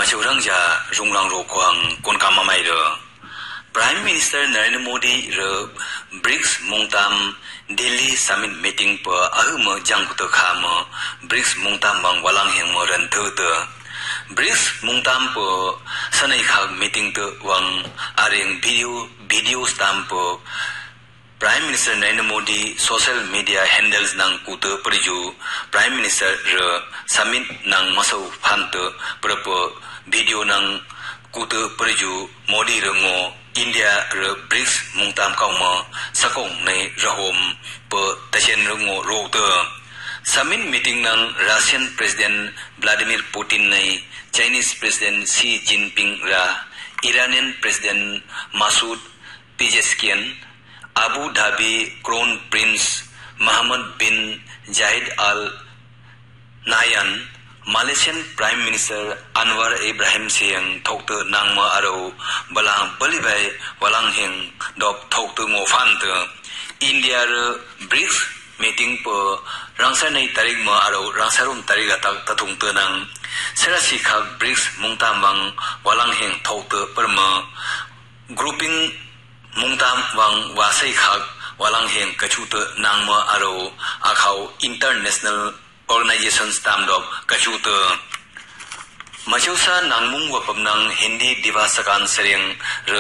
Machurangja Runglang Rokwang Konkama Mairo Prime Minister Narendra Modi re BRICS Mungtam Delhi Summit Meeting per Ahuma Jangkuta Khama BRICS Mungtam Bang Walang Heng Moran Tuta BRICS Mungtam per Sanai Khag Meeting te Wang Aring video stamp Prime Minister Narendra Modi social media handles nang kuta perju Prime Minister re summit nang masau phante prapo video nang kuta perju Modi re ngo India re BRICS mungtam kauma sakong nei rahom pe tachen re ngo rote summit meeting nang Russian President Vladimir Putin nei Chinese President Xi Jinping ra Iranian President Masoud Pezeshkian Abu Dhabi Crown Prince Mohammed bin Zayed Al Nahyan Malaysian Prime Minister Anwar Ibrahim Siang Thokte Nangma Aro Balang Balibai Walang Heng Dop Thokte Ngofante India BRICS meeting per Rangsanai Tarik Ma Aro Rangsarum Tarik Atak Tatung Tenang Serasi Khag BRICS Mungtamang Walang Heng Thokte Perma grouping Mungtam Wang Wasai Khag Walang Heng Kachute Nangma Aro Akhau International Organization Stamdop Kachute Machusa Nangmung Wapam Nang Hindi Divasakan Sereng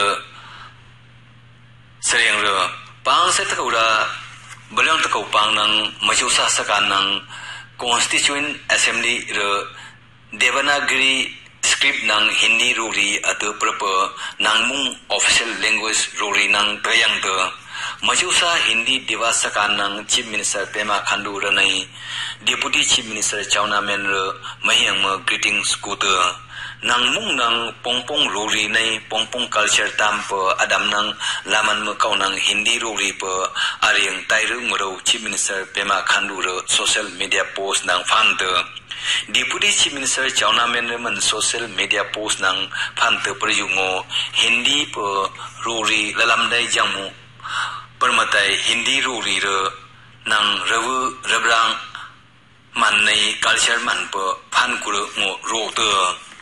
Re Pang Setakaura Balang Takau Pang Nang Machusa Sakan Nang Constituent Assembly Re Devanagari script nang Hindi Ruri atau berapa nangmung official language Ruri nang tayang te majusa Hindi diwasakan nang Chief Minister Pema Khandu ranai Deputy Chief Minister Chawna Men re mahiyang ma greetings kuta nangmung nang pongpong Ruri nai pongpong culture tampa adam nang laman ma kau nang Hindi Ruri pe ariang tairu ngoro Chief Minister Pema Khandu re social media post nang fante Deputy Chief Minister Chawna Men social media post nang phante perjungo Hindi pe Ruri lalamdai jamu permatai Hindi Ruri re nang rewu rebrang mannai culture man pe phan kuru ngo rote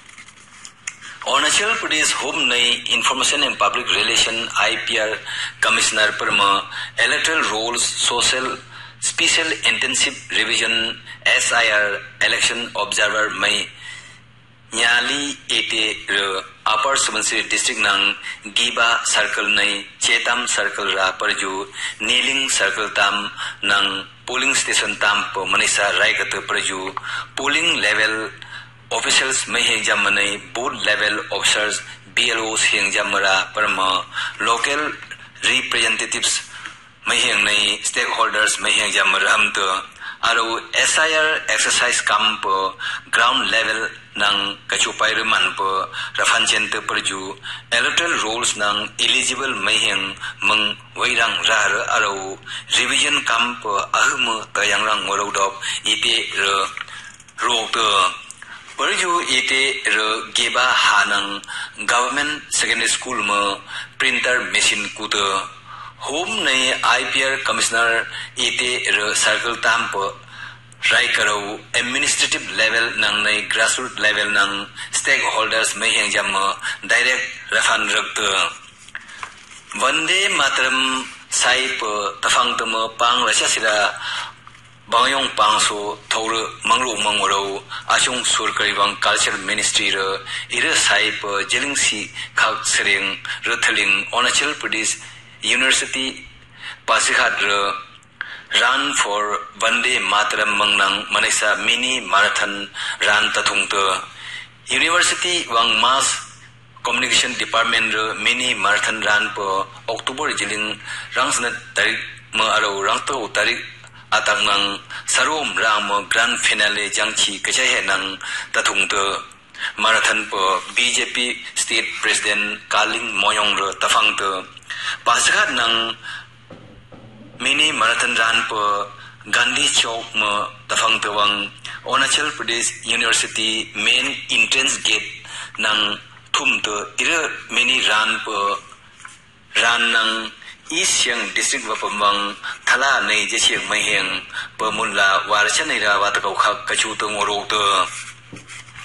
Arunachal Pradesh Home Nay Information and Public Relation IPR Commissioner Perma Electoral Rolls Social Special Intensive Revision SIR Election Observer May Nyali Ete Upper Subansiri District Nang Giba Circle Nay Chetam Circle Ra Parju Kneeling Circle Tam Nang Polling Station Tam Po Manisa Raigata Parju Polling Level Officials Maheng Jamanai Booth Level Officers BLOs Heng Jamara Parma Local Representatives Maheng Nay Stakeholders Maheng Jamara Hamto Aro SIR exercise camp ground level nang kachupai reman po rafancente perju electoral rolls nang eligible maheng meng wairang rar aro revision camp ahmu tayangrang morodop ite rote perju ite geba hanang government secondary school ma printer machine kuta home nay IPR commissioner ite circle tamp Rai Karau administrative level nang nay grassroots level nang stakeholders maheng jamma direct rafan rakta Vande Mataram sai pa tafang tama pang rasya sira bangyong pangso thore mangro mangoro asung surkariwang culture ministry ra ira sai pa jelingsi khak sereng rathaling Arunachal Pradesh University Pasighat ra Run for Vande Mataram Mangnang Manisa Mini Marathon Run Tathungta University Wang Mass Communication Department Mini Marathon Run po October Jiling Rangsna Tarik Ma Aro Rangto Tarik Atangang Sarom Ram Grand Finale Jangchi Kachahe Nang Tathungta Marathon po BJP State President Kaling Moyong Tafangta Pasighat Nang Mini Marathon Run po Gandhi Chowk ma tafang tawang Arunachal Pradesh University main entrance gate nang thum to ira mini run po run nang East Siang District Wapamang Thala Nei Jesiang Maheng Pamunla Warchanira Watakau Kak Kachu to Ngoro to